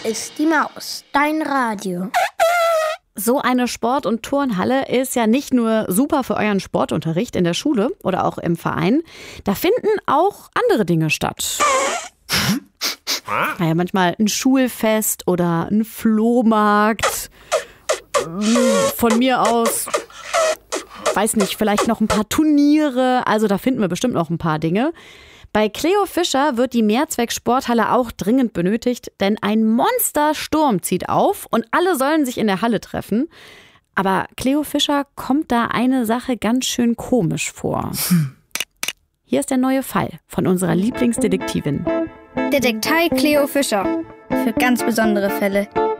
ist die Maus, dein Radio. So eine Sport- und Turnhalle ist ja nicht nur super für euren Sportunterricht in der Schule oder auch im Verein. Da finden auch andere Dinge statt. Naja, manchmal ein Schulfest oder ein Flohmarkt. Von mir aus, weiß nicht, vielleicht noch ein paar Turniere. Also da finden wir bestimmt noch ein paar Dinge. Bei Cleo Fischer wird die Mehrzweck-Sporthalle auch dringend benötigt, denn ein Monstersturm zieht auf und alle sollen sich in der Halle treffen. Aber Cleo Fischer kommt da eine Sache ganz schön komisch vor. Hier ist der neue Fall von unserer Lieblingsdetektivin. Detektei Cleo Fischer. Für ganz besondere Fälle.